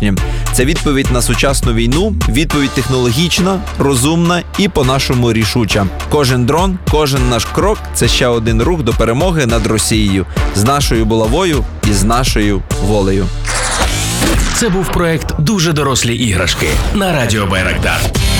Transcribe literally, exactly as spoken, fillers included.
сьогоднішнє. Це відповідь на сучасну війну, відповідь технологічна, розумна і по-нашому рішуча. Кожен дрон, кожен наш крок – це ще один рух до перемоги над Росією. З нашою булавою і з нашою волею. Це був проект «Дуже дорослі іграшки» на Радіо Байрактар.